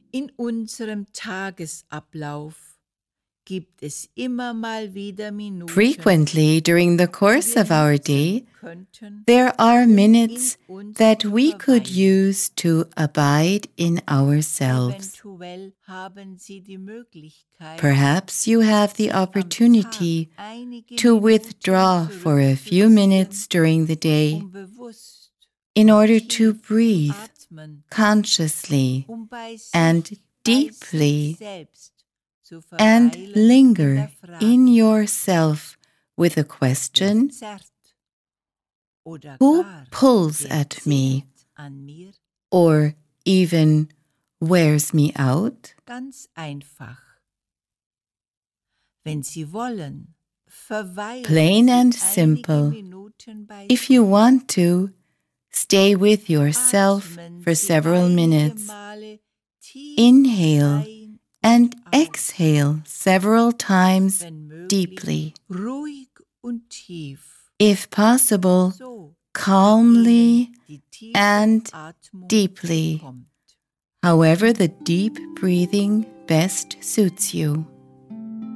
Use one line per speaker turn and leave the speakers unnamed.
In unserem Tagesablauf gibt es immer mal wieder Minuten,
Frequently during the course
wir
of our
nutzen
day,
könnten,
there are
in
minutes
uns
that
zu
we could
verweilen.
use to abide in ourselves.
Eventuell haben Sie die Möglichkeit,
Perhaps you have the
sich am
opportunity
Tag einige
to
Minuten
withdraw for a few
zurückzuziehen,
minutes during the day
bewusst
in
und
order
tief
to
zu
breathe
atmen,
consciously
bei sich,
and
bei sich
deeply
selbst zu
and
verweilen, in
linger
der
in
Frage,
yourself with a
wer
question,
zerrt oder
who
gar
pulls
wer
at me,
zehrt an mir?
or even wears me out?
Ganz einfach. Wenn Sie wollen, verweilen
Plain
Sie
and
einige
simple.
Minuten bei
If you
sich.
want to, stay with yourself
Atmen
for
Sie
several
einige
minutes.
Male tief
Inhale
ein
and
und aus,
exhale several times
wenn möglich,
deeply.
ruhig und tief.
If possible,
So,
calmly
wie Ihnen die tiefe
and
Atmung
deeply,
kommt.
however the deep breathing best suits you.